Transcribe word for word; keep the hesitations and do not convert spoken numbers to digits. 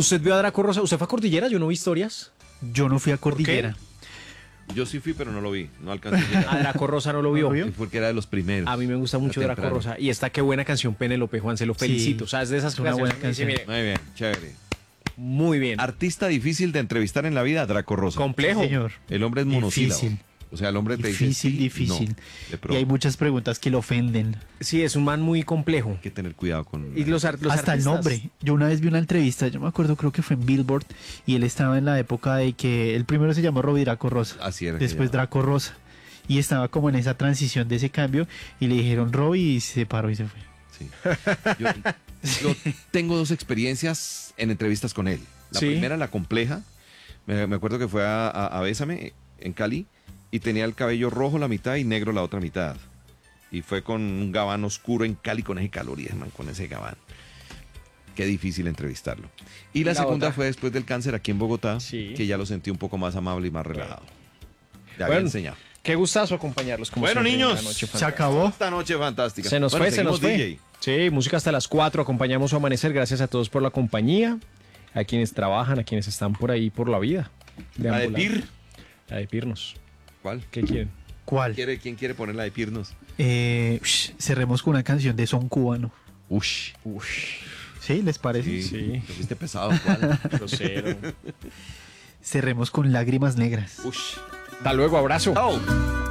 ¿Usted vio a Draco Rosa? ¿Usted fue a Cordillera? Yo no vi historias. Yo no fui a Cordillera. Yo sí fui, pero no lo vi. No alcancé a llegar. A Draco Rosa no lo vio. ¿No lo vio? Y porque era de los primeros. A mí me gusta mucho Era Draco temprano. Rosa. Y está qué buena canción, Penélope, Juan, se lo felicito. Sí, O sea, es de esas es una buena canciones que me dice, canción. Muy bien, chévere. mire, muy bien. Artista difícil de entrevistar en la vida, Draco Rosa. Complejo. Sí, señor. El hombre es monosílabo. Difícil. O sea, el hombre te dice Difícil, sí, difícil. no, de Y pronto. hay muchas preguntas que lo ofenden. Sí, es un man muy complejo. Hay que tener cuidado con... Y los, ar- los Hasta el artistas- nombre. Yo una vez vi una entrevista, yo me acuerdo, creo que fue en Billboard, y él estaba en la época de que el primero se llamó Robbie Draco Rosa. Así era que Después llamaba. Draco Rosa. Y estaba como en esa transición de ese cambio, y le dijeron Robbie y se paró y se fue. Sí. Yo, yo tengo dos experiencias en entrevistas con él. La Sí. primera, la compleja. Me, me acuerdo que fue a, a, a Bésame, en Cali, y tenía el cabello rojo la mitad y negro la otra mitad. Y fue con un gabán oscuro en Cali con ese calor y man, con ese gabán. Qué difícil entrevistarlo. Y la, La segunda otra. fue después del cáncer aquí en Bogotá, Sí. que ya lo sentí un poco más amable y más relajado. Ya Bueno, había enseñado. Qué gustazo acompañarlos. Como Bueno, siempre, niños, una noche Se fantástica. acabó. Esta noche fantástica. Se nos Bueno, fue, se nos seguimos, fue. D J. Sí, música hasta las cuatro. Acompañamos su amanecer. Gracias a todos por la compañía. A quienes trabajan, a quienes están por ahí por la vida. La de Deambulando. Pir. La de Pirnos. ¿Cuál? ¿Qué quieren? ¿Cuál? ¿Quiere, ¿Quién quiere poner la de Pirnos? Eh, ush, cerremos con una canción de son cubano. Ush. ¿Sí? ¿Les parece? Sí, Sí. te fuiste pesado. ¿Cuál? Grosero. Cerremos con lágrimas negras. Ush. Hasta luego, abrazo. Chao.